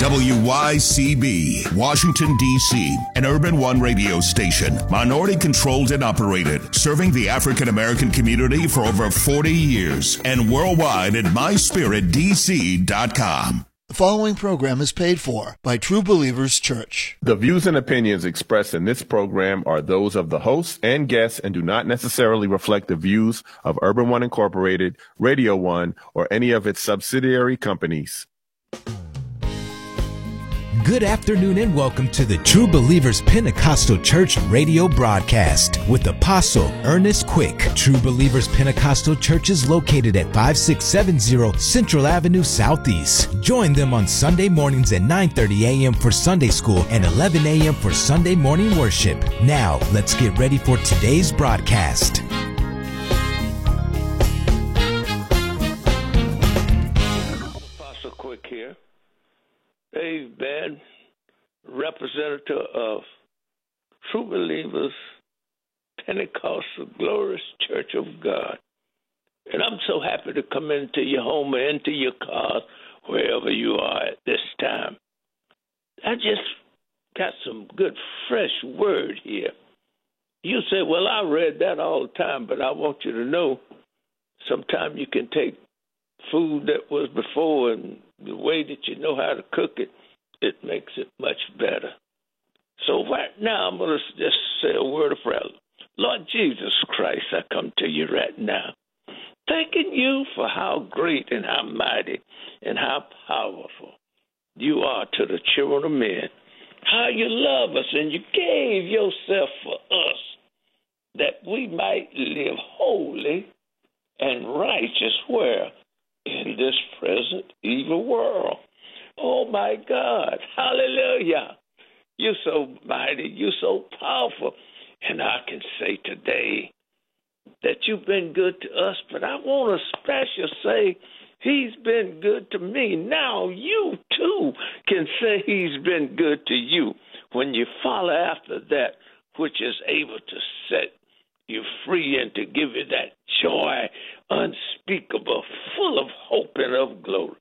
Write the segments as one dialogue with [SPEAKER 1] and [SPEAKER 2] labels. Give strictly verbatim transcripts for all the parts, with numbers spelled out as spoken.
[SPEAKER 1] W Y C B, Washington, D C, an Urban One radio station, minority-controlled and operated, serving the African-American community for over forty years, and worldwide at my spirit d c dot com.
[SPEAKER 2] The following program is paid for by True Believers Church.
[SPEAKER 3] The views and opinions expressed in this program are those of the hosts and guests and do not necessarily reflect the views of Urban One Incorporated, Radio One, or any of its subsidiary companies.
[SPEAKER 4] Good afternoon and welcome to the True Believers Pentecostal Church radio broadcast with Apostle Ernest Quick. True Believers Pentecostal Church is located at five six seven zero Central Avenue Southeast. Join them on Sunday mornings at nine thirty a.m. for Sunday school and eleven a.m. for Sunday morning worship. Now, let's get ready for today's broadcast.
[SPEAKER 5] Apostle Quick here. Amen. Representative of True Believers Pentecostal Glorious Church of God. And I'm so happy to come into your home or into your car, wherever you are at this time. I just got some good, fresh word here. You say, well, I read that all the time, but I want you to know sometimes you can take food that was before and the way that you know how to cook it, it makes it much better. So right now, I'm going to just say a word of prayer. Lord Jesus Christ, I come to you right now, thanking you for how great and how mighty and how powerful you are to the children of men, how you love us and you gave yourself for us that we might live holy and righteous where? In this present evil world. Oh, my God. Hallelujah. You're so mighty. You're so powerful. And I can say today that you've been good to us, but I want to special say he's been good to me. Now you, too, can say he's been good to you when you follow after that which is able to set you free and to give you that joy unspeakable, full of hope and of glory.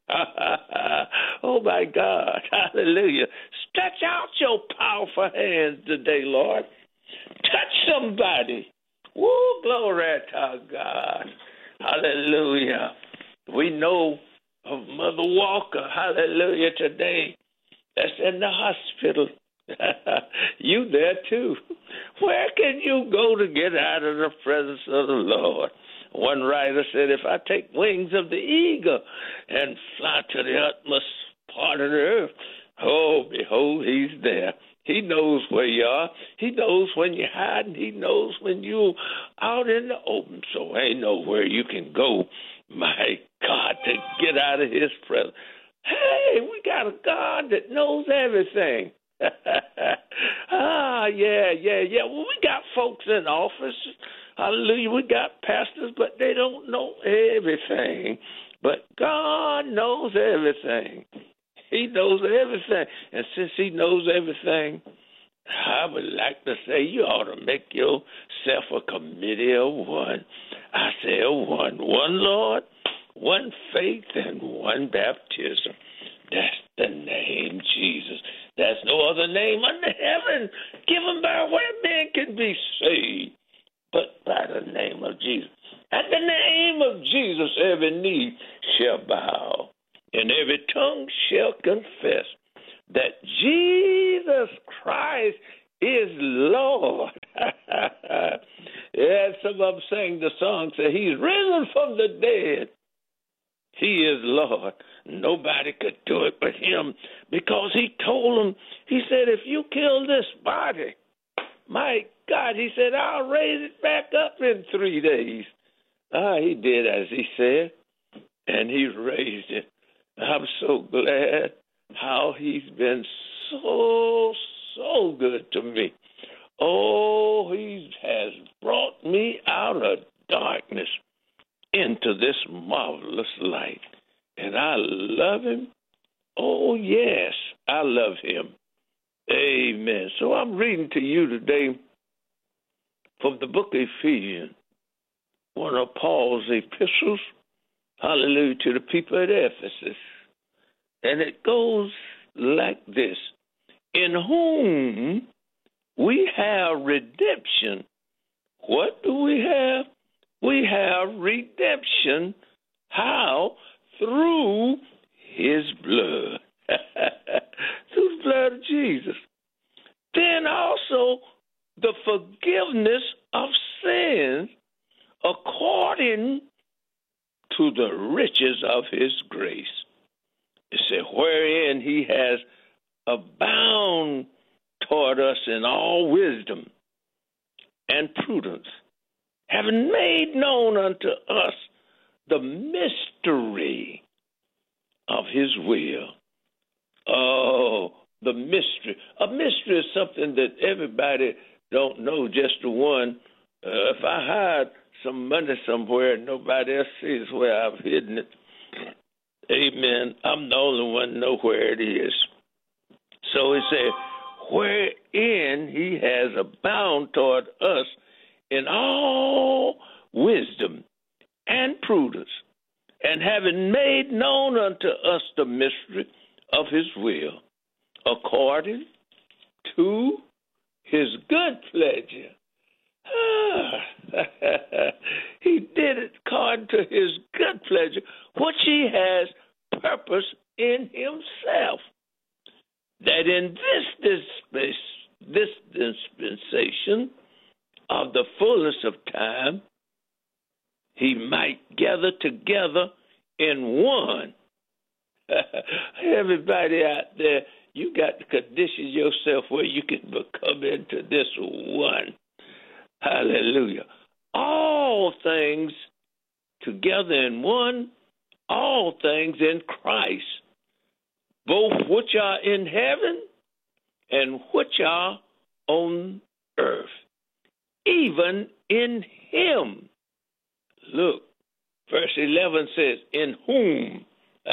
[SPEAKER 5] Oh, my God. Hallelujah. Stretch out your powerful hands today, Lord. Touch somebody. Woo, glory to God. Hallelujah. We know of Mother Walker, hallelujah, today. That's in the hospital. You there, too. Where can you go to get out of the presence of the Lord? One writer said, if I take wings of the eagle and fly to the utmost part of the earth, oh, behold, he's there. He knows where you are. He knows when you're hiding. He knows when you're out in the open. So ain't nowhere you can go, my God, to get out of his presence. Hey, we got a God that knows everything. ah, yeah, yeah, yeah. Well, we got folks in office. Hallelujah. We got pastors, but they don't know everything. But God knows everything. He knows everything. And since he knows everything, I would like to say you ought to make yourself a committee of one. I say a one. One Lord, one faith, and one baptism. That's the name Jesus. There's no other name under heaven given by where men can be saved but by the name of Jesus. At the name of Jesus, every knee shall bow and every tongue shall confess that Jesus Christ is Lord. Yeah, some of them sang the song, say, he's risen from the dead. He is Lord. Nobody could do it but him because he told them, he said, if you kill this body, my God, he said, I'll raise it back up in three days. Ah, he did as he said, and he raised it. I'm so glad how he's been so, so good to me. Oh, he has brought me out of darkness into this marvelous light. And I love him. Oh, yes, I love him. Amen. So I'm reading to you today from the book of Ephesians, one of Paul's epistles, hallelujah, to the people at Ephesus. And it goes like this. In whom we have redemption. What do we have? We have redemption. How? Through his blood. Through the blood of Jesus. Then also the forgiveness of sins according to the riches of his grace. It said, wherein he has abound toward us in all wisdom and prudence, having made known unto us the mystery of his will. Oh, the mystery. A mystery is something that everybody don't know, just the one. Uh, if I hide some money somewhere and nobody else sees where I've hidden it, amen, I'm the only one know where it is. So it said, wherein he has abound toward us in all wisdom and prudence, and having made known unto us the mystery of his will, according to his good pleasure. He did it according to his good pleasure, which he has purpose in himself, that in this, this, this dispensation of the fullness of time, he might gather together in one. Everybody out there, you got to condition yourself where you can come into this one. Hallelujah. All things together in one, all things in Christ, both which are in heaven and which are on earth, even in him. Look, verse eleven says, in whom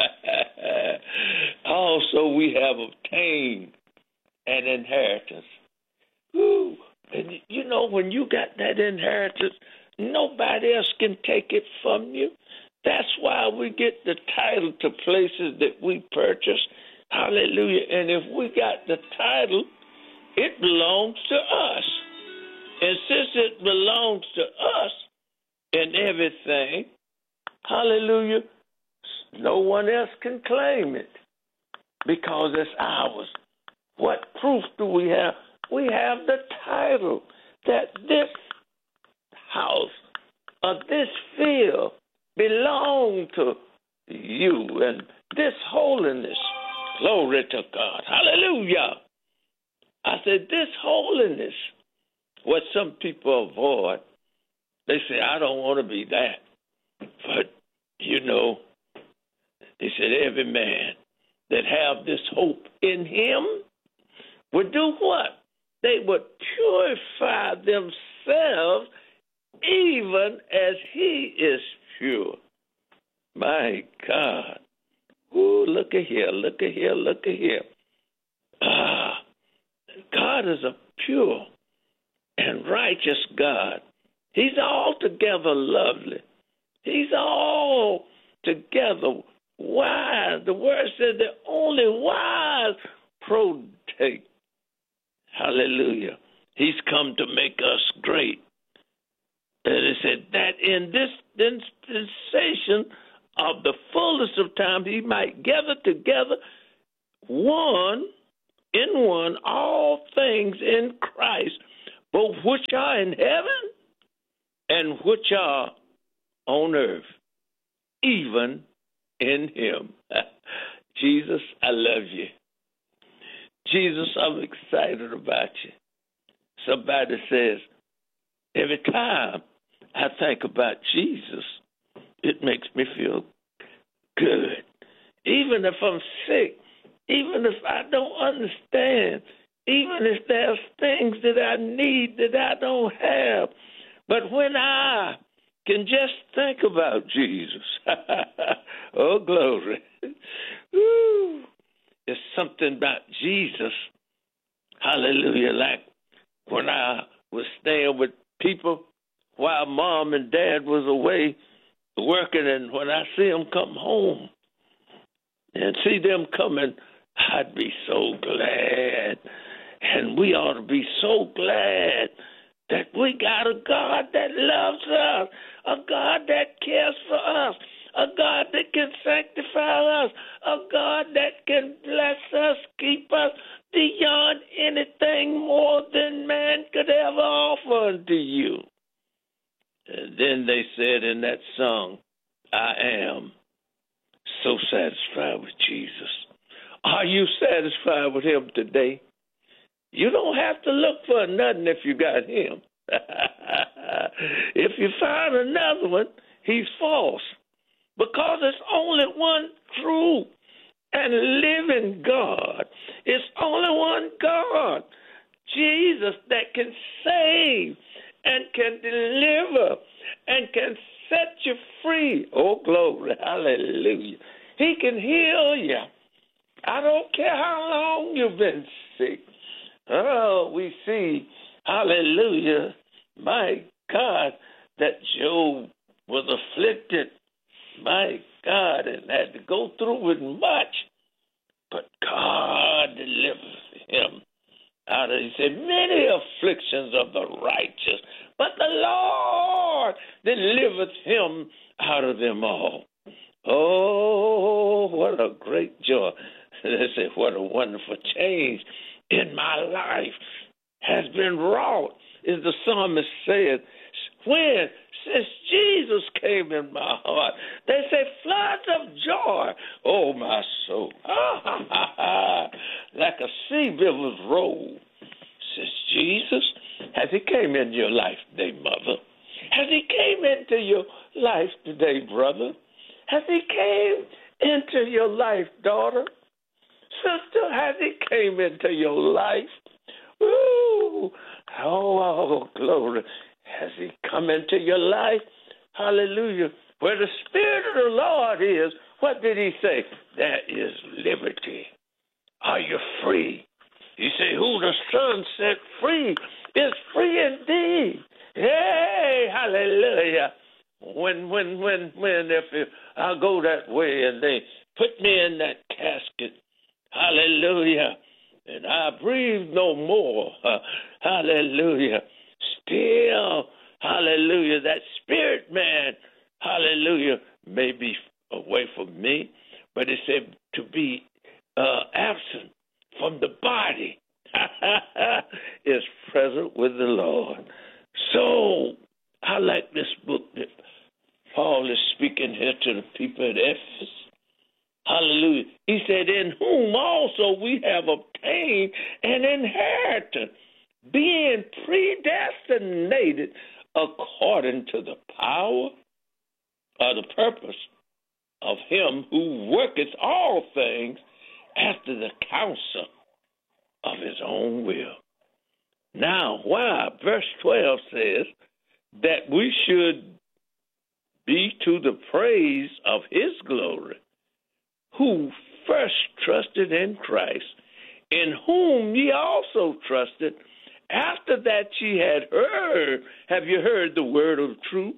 [SPEAKER 5] also we have obtained an inheritance. Ooh. And you know, when you got that inheritance, nobody else can take it from you. That's why we get the title to places that we purchase. Hallelujah. And if we got the title, it belongs to us. And since it belongs to us and everything, hallelujah, no one else can claim it because it's ours. What proof do we have? We have the title that this house or this field belong to you and this holiness. Glory to God. Hallelujah. I said this holiness, what some people avoid, they say, I don't want to be that. But, you know, they said every man that have this hope in him would do what? They would purify themselves even as he is pure. My God. Ooh, look at here, look at here, look at here. Ah, God is a pure and righteous God. He's altogether lovely. He's all together wise. The word says that only wise protect. Hallelujah. He's come to make us great. And it said that in this dispensation of the fullness of time, he might gather together one, in one, all things in Christ, both which are in heaven and which are on earth, even in him. Jesus, I love you. Jesus, I'm excited about you. Somebody says, every time I think about Jesus, it makes me feel good. Even if I'm sick, even if I don't understand, even if there's things that I need that I don't have. But when I can just think about Jesus, oh, glory. Woo. There's something about Jesus, hallelujah, like when I was staying with people while mom and dad was away working, and when I see them come home and see them coming, I'd be so glad. And we ought to be so glad that we got a God that loves us, a God that cares for us, a God that can sanctify us, a God that can bless us, keep us beyond anything more than man could ever offer unto you. And then they said in that song, I am so satisfied with Jesus. Are you satisfied with him today? You don't have to look for nothing if you got him. If you find another one, he's false. Because it's only one true and living God. It's only one God, Jesus, that can save and can deliver and can set you free. Oh, glory, hallelujah. He can heal you. I don't care how long you've been sick. Oh, we see, hallelujah, my God, that Job was afflicted, my God, and had to go through with much. But God delivered him out of, he said, many afflictions of the righteous, but the Lord delivered him out of them all. Oh, what a great joy. They say, what a wonderful change in my life has been wrought, as the psalmist said, when, since Jesus came in my heart. They say floods of joy, oh, my soul, like a sea billows roll. Since Jesus, has he came into your life today, mother? Has he came into your life today, brother? Has he came into your life, daughter? Sister, has he came into your life? Ooh, oh, oh, glory. Has he come into your life? Hallelujah. Where the Spirit of the Lord is, what did he say? There is liberty. Are you free? You say, who the Son set free is free indeed. Hey, hallelujah. When, when, when, when, if, if I go that way and they put me in that casket, hallelujah, and I breathe no more, uh, hallelujah, still, hallelujah, that spirit man, hallelujah, may be away from me, but it said to be uh, absent from the body is present with the Lord. So I like this book that Paul is speaking here to the people at Ephesus. Hallelujah. He said, in whom also we have obtained an inheritance, being predestinated according to the power or the purpose of him who worketh all things after the counsel of his own will. Now, why? Verse twelve says that we should be to the praise of his glory, who first trusted in Christ, in whom ye also trusted, after that ye had heard. Have you heard the word of truth?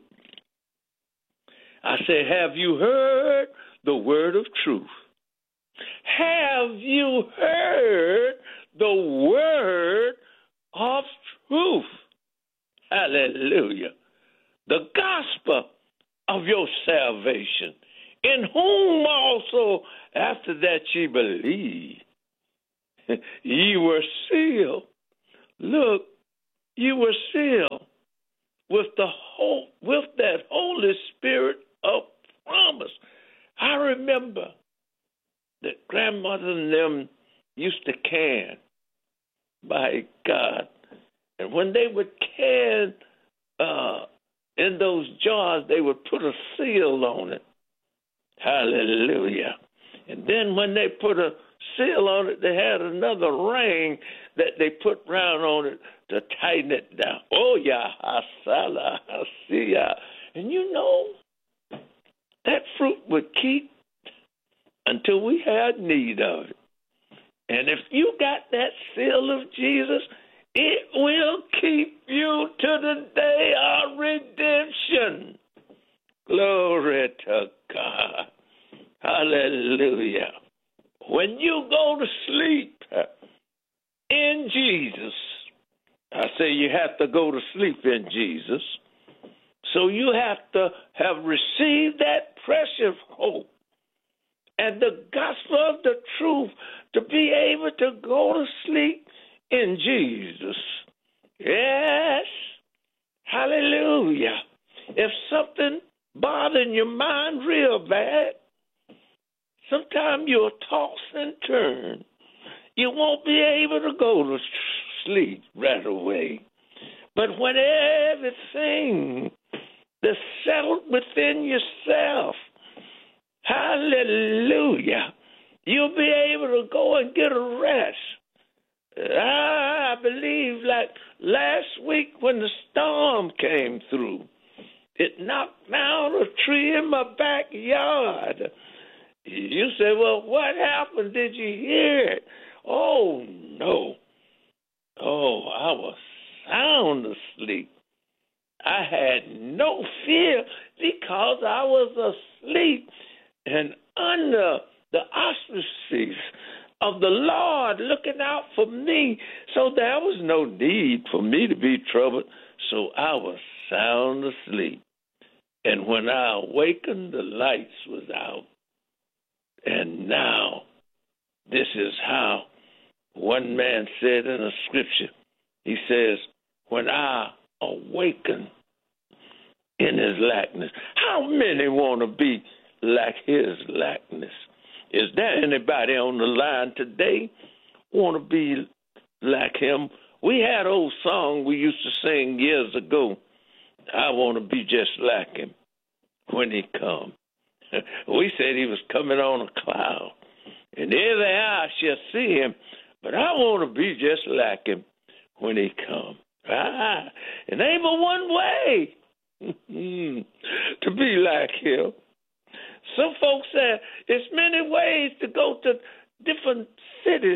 [SPEAKER 5] I say, have you heard the word of truth? Have you heard the word of truth? Hallelujah. The gospel of your salvation, in whom also after that ye believe, ye were sealed. Look, you were sealed with the whole, with that Holy Spirit of promise. I remember that grandmother and them used to can, by God. And when they would can uh, in those jars, they would put a seal on it. Hallelujah. And then when they put a seal on it, they had another ring that they put round on it to tighten it down. Oh, yeah, hasala, hasia. And you know, that fruit would keep until we had need of it. And if you got that seal of Jesus, it will keep you to the day of redemption. Glory to God. Hallelujah. when you go to sleep in Jesus, I say you have to go to sleep in Jesus. So you have to have received that precious hope and the gospel of the truth to be able to go to sleep in Jesus. Yes. Hallelujah. If something bothering your mind real bad, sometimes you'll toss and turn. You won't be able to go to sleep right away. But when everything that's settled within yourself, hallelujah, you'll be able to go and get a rest. I believe like last week when the storm came through, it knocked down a tree in my backyard. You say, well, what happened? Did you hear it? Oh, no. Oh, I was sound asleep. I had no fear because I was asleep and under the auspices of the Lord looking out for me. So there was no need for me to be troubled. So I was sound asleep. And when I awakened, the lights was out. And now, this is how one man said in a scripture, he says, when I awaken in his likeness. How many want to be like his likeness? Is there anybody on the line today want to be like him? We had an old song we used to sing years ago. I want to be just like him when he come. We said he was coming on a cloud, and every eye shall see him, but I want to be just like him when he come. Ah, and ain't but one way to be like him. Some folks say there's many ways to go to different cities.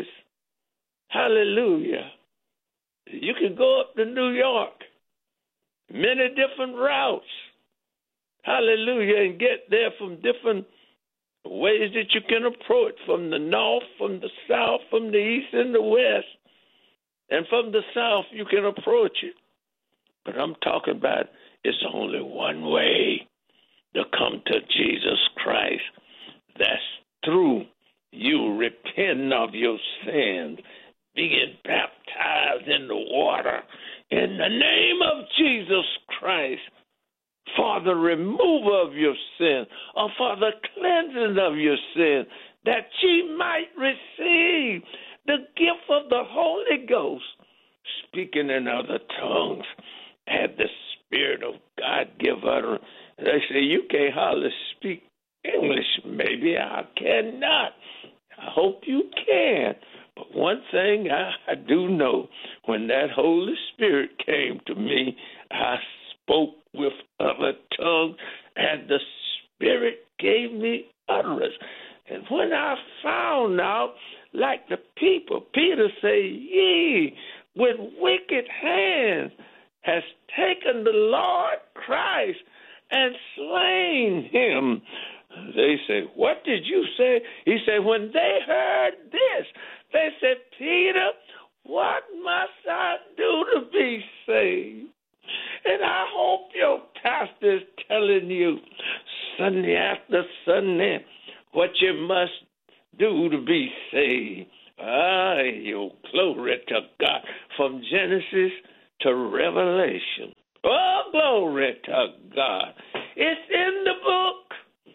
[SPEAKER 5] Hallelujah. You can go up to New York, many different routes. Hallelujah, and get there from different ways that you can approach, from the north, from the south, from the east and the west. And from the south, you can approach it. But I'm talking about it's only one way to come to Jesus Christ. That's through you repenting of your sins, being baptized in the water in the name of Jesus Christ for the removal of your sin or for the cleansing of your sin, that ye might receive the gift of the Holy Ghost, speaking in other tongues, had the Spirit of God give utterance. They say, you can't hardly speak English. Maybe I cannot. I hope you can. But one thing I, I do know, when that Holy Spirit came to me, I spoke with other tongues, and the Spirit gave me utterance. And when I found out, like the people, Peter say, ye with wicked hands has taken the Lord Christ and slain him. They say, what did you say? He said, when they heard this, they said, Peter, what must I do to be saved? And I hope your pastor is telling you Sunday after Sunday what you must do to be saved. Ah, you glory to God. From Genesis to Revelation. Oh, glory to God. It's in the book.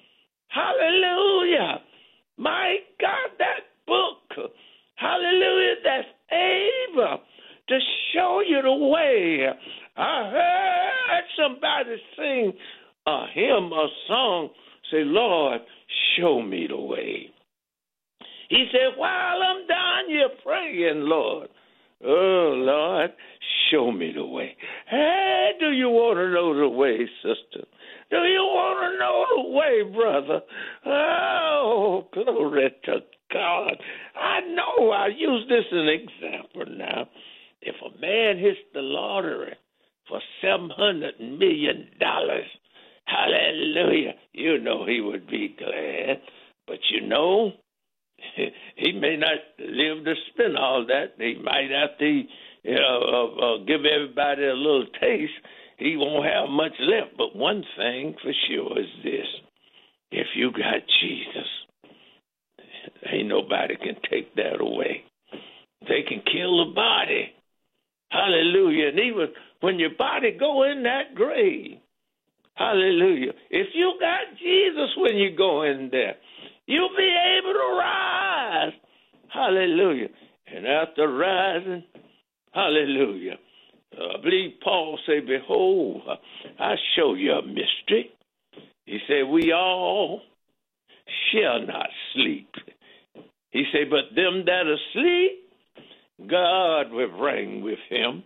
[SPEAKER 5] Hallelujah. My God, that book, hallelujah, that's able to show you the way. I heard somebody sing a hymn, a song, say, Lord, show me the way. He said, while I'm down here praying, Lord, oh, Lord, show me the way. Hey, do you want to know the way, sister? Do you want to know the way, brother? Oh, glory to God. I know I use this as an example now. If a man hits the lottery for seven hundred million dollars, hallelujah, you know he would be glad. But you know, he may not live to spend all that. He might have to, you know, uh, uh, give everybody a little taste. He won't have much left. But one thing for sure is this. If you got Jesus, ain't nobody can take that away. They can kill the body. Hallelujah. And even when your body go in that grave, hallelujah, if you got Jesus when you go in there, you'll be able to rise. Hallelujah. And after rising, hallelujah, uh, I believe Paul said, behold, I show you a mystery. He said, we all shall not sleep. He said, but them that are asleep, God will bring with him.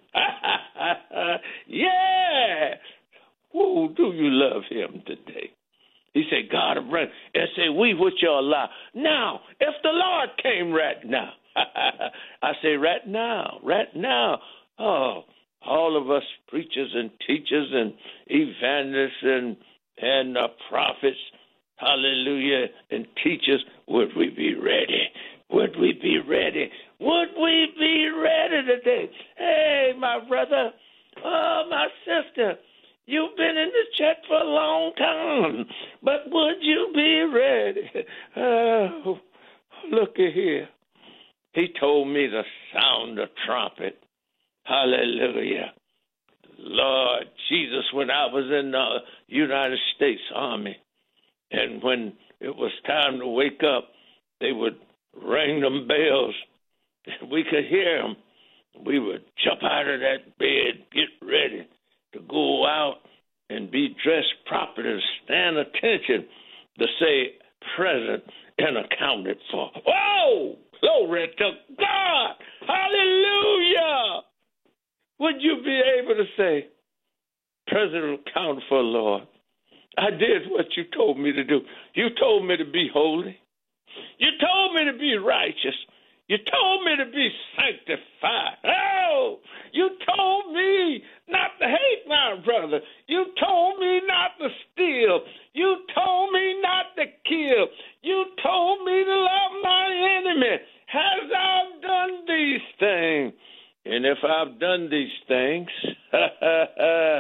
[SPEAKER 5] Yeah. Who do you love him today? He said, God will bring. And say, we which are alive. Now, if the Lord came right now, I say right now, right now, oh, all of us preachers and teachers and evangelists and, and uh, prophets, hallelujah, and teachers, would we be ready? Would we be ready? Would we be ready today? Hey, my brother, oh, my sister, you've been in the church for a long time, but would you be ready? Oh, look at here. He told me to sound the trumpet. Hallelujah. Lord Jesus, when I was in the United States Army, and when it was time to wake up, they would ring them bells. We could hear them. We would jump out of that bed, get ready to go out and be dressed properly, to stand attention, to say present and accounted for. Whoa! Glory to God! Hallelujah! Would you be able to say, present and accounted for, Lord? I did what you told me to do. You told me to be holy. You told me to be righteous. You told me to be sanctified. Oh, you told me not to hate my brother. You told me not to steal. You told me not to kill. You told me to love my enemy. Has I done these things? And if I've done these things, uh,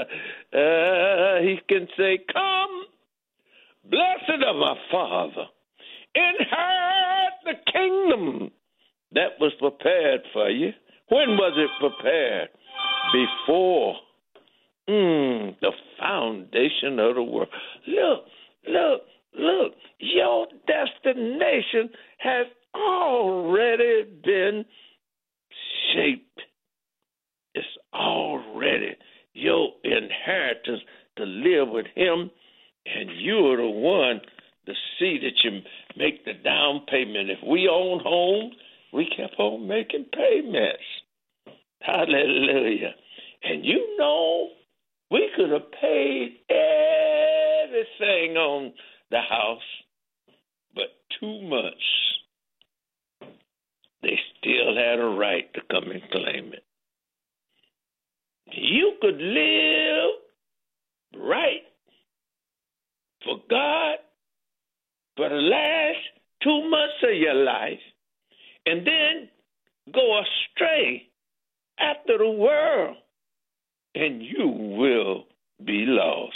[SPEAKER 5] he can say, come, blessed of my Father, inherit the kingdom that was prepared for you. When was it prepared? Before mm, the foundation of the world. Look, look, look. Your destination has already been shaped. It's already your inheritance to live with him, and you are the one to see that you make the down payment. If we own homes, we kept on making payments. Hallelujah. And you know, we could have paid everything on the house, but two months, they still had a right to come and claim it. You could live right for God for the last two months of your life, and then go astray after the world, and you will be lost.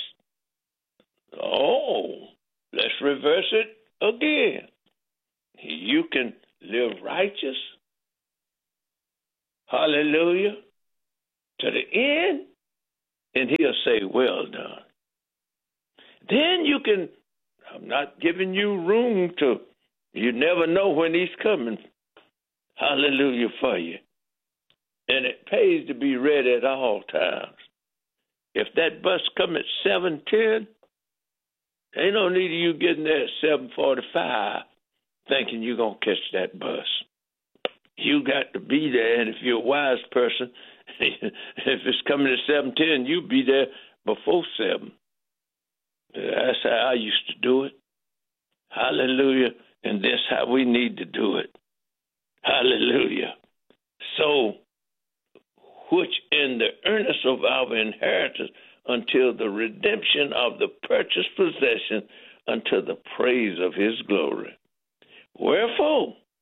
[SPEAKER 5] Oh, let's reverse it again. You can live righteous, hallelujah, to the end, and he'll say, well done. Then you can, I'm not giving you room to, you never know when he's coming. Hallelujah for you. And it pays to be ready at all times. If that bus come at seven ten, ain't no need of you getting there at seven forty-five thinking you're going to catch that bus. You got to be there, and if you're a wise person, if it's coming at seven ten, you be there before seven. That's how I used to do it. Hallelujah. And that's how we need to do it. Hallelujah. So, which in the earnest of our inheritance until the redemption of the purchased possession unto the praise of his glory. Wherefore,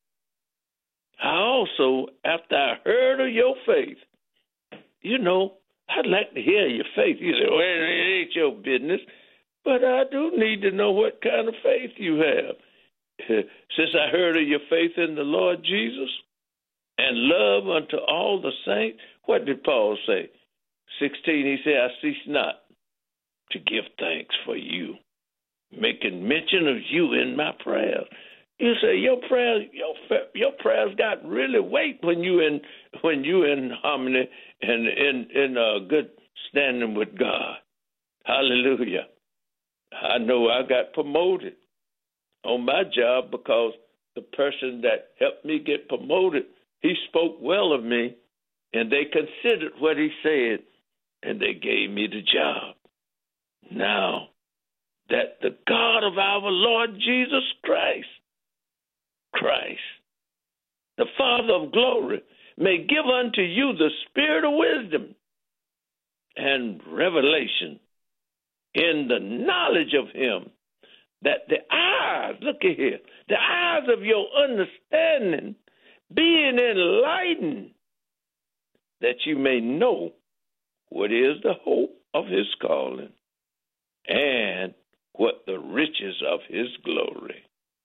[SPEAKER 5] I also, after I heard of your faith, you know, I'd like to hear your faith. You say, well, it ain't your business. But I do need to know what kind of faith you have. Since I heard of your faith in the Lord Jesus and love unto all the saints, what did Paul say? sixteen, he said, I cease not to give thanks for you, making mention of you in my prayers. You say your prayers, your your prayers got really weight when you in when you in harmony and in in uh, good standing with God. Hallelujah! I know I got promoted on my job because the person that helped me get promoted, he spoke well of me, and they considered what he said, and they gave me the job. Now that the God of our Lord Jesus Christ, Christ, the Father of glory, may give unto you the spirit of wisdom and revelation in the knowledge of him, that the eyes, look at here, the eyes of your understanding being enlightened, that you may know what is the hope of his calling and what the riches of his glory.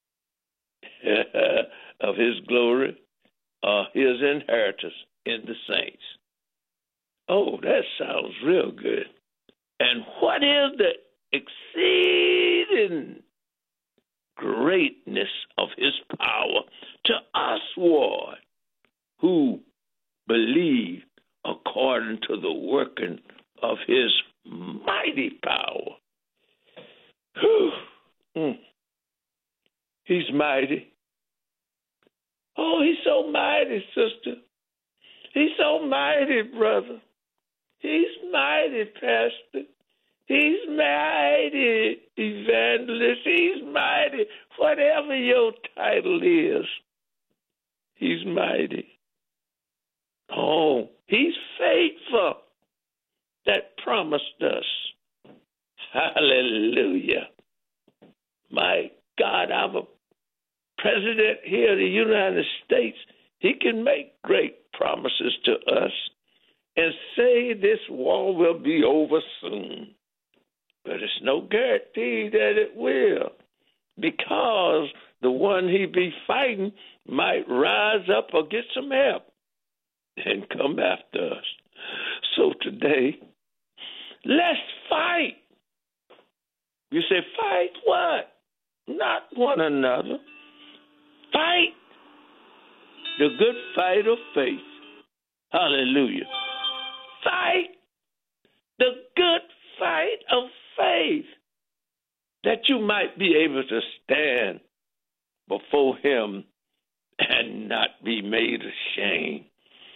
[SPEAKER 5] of his glory are his inheritance in the saints. Oh, that sounds real good. And what is the exceeding greatness of his power to us, Lord, who believe according to the working of his mighty power. Whew. Mm. He's mighty. Oh, he's so mighty, sister. He's so mighty, brother. He's mighty, pastor. He's mighty, evangelist. He's mighty. Whatever your title is, he's mighty. Oh, he's faithful that promised us. Hallelujah. My God, our president here of the United States, he can make great promises to us and say this war will be over soon. But it's no guarantee that it will, because the one he be fighting might rise up or get some help and come after us. So today, let's fight. You say, fight what? Not one another. Fight the good fight of faith. Hallelujah. Fight the good fight of faith, that you might be able to stand before him and not be made ashamed.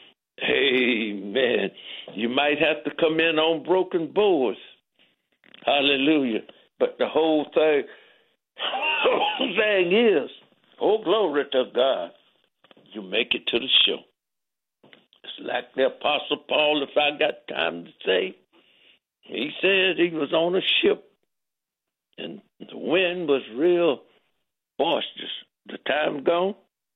[SPEAKER 5] Amen. You might have to come in on broken boards. Hallelujah. But the whole thing, whole thing is, oh, glory to God, you make it to the show. It's like the Apostle Paul, if I got time to say. He said he was on a ship, and the wind was real boisterous. The time gone.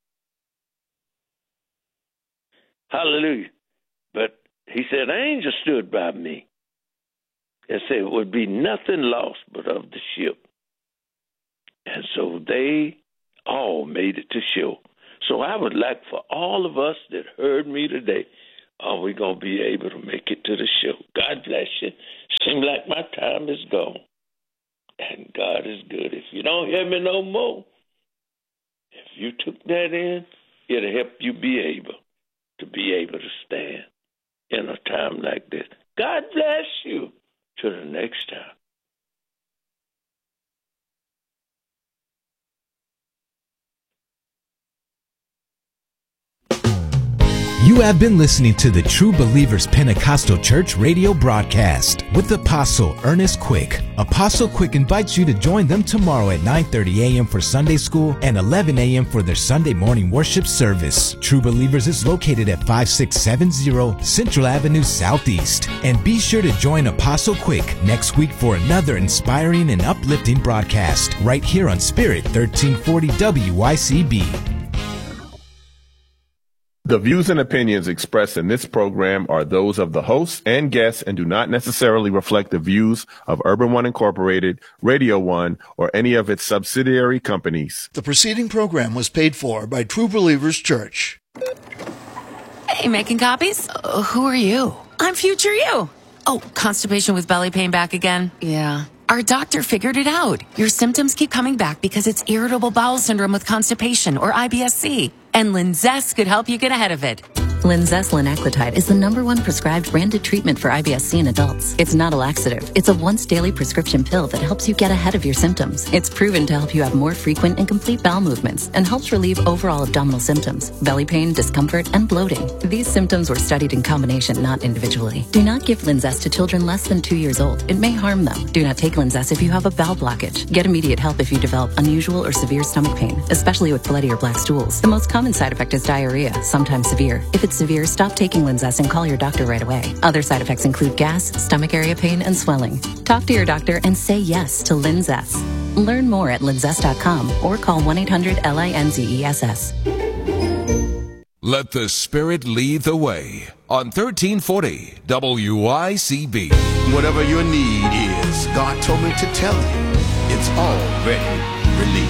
[SPEAKER 5] Hallelujah. But he said, an angel stood by me and said it would be nothing lost but of the ship. And so they all made it to shore. So I would like for all of us that heard me today, are we going to be able to make it to the show? God bless you. Seems like my time is gone. And God is good. If you don't hear me no more, if you took that in, it'll help you be able to be able to stand in a time like this. God bless you. Till the next time.
[SPEAKER 4] You have been listening to the True Believers Pentecostal Church radio broadcast with Apostle Ernest Quick. Apostle Quick invites you to join them tomorrow at nine thirty a.m. for Sunday school and eleven a.m. for their Sunday morning worship service. True Believers is located at five six seven zero Central Avenue Southeast. And be sure to join Apostle Quick next week for another inspiring and uplifting broadcast right here on Spirit thirteen forty W Y C B.
[SPEAKER 3] The views and opinions expressed in this program are those of the hosts and guests and do not necessarily reflect the views of Urban One Incorporated, Radio One, or any of its subsidiary companies.
[SPEAKER 2] The preceding program was paid for by True Believers Church.
[SPEAKER 6] Hey, making copies? Uh, who are you? I'm future you. Oh, constipation with belly pain back again? Yeah. Our doctor figured it out. Your symptoms keep coming back because it's irritable bowel syndrome with constipation, or I B S C. And Linzess could help you get ahead of it.
[SPEAKER 7] Linzess linaclotide is the number one prescribed branded treatment for I B S C in adults. It's not a laxative. It's a once daily prescription pill that helps you get ahead of your symptoms. It's proven to help you have more frequent and complete bowel movements and helps relieve overall abdominal symptoms, belly pain, discomfort, and bloating. These symptoms were studied in combination, not individually. Do not give Linzess to children less than two years old. It may harm them. Do not take Linzess if you have a bowel blockage. Get immediate help if you develop unusual or severe stomach pain, especially with bloody or black stools. The most common side effect is diarrhea, sometimes severe. If it's severe, stop taking Linzess and call your doctor right away. Other side effects include gas, stomach area pain, and swelling. Talk to your doctor and say yes to Linzess. Learn more at linzess dot com or call one eight hundred L I N Z E S S.
[SPEAKER 1] Let the Spirit lead the way on thirteen forty W I C B.
[SPEAKER 8] Whatever your need is, God told me to tell you, it's already released.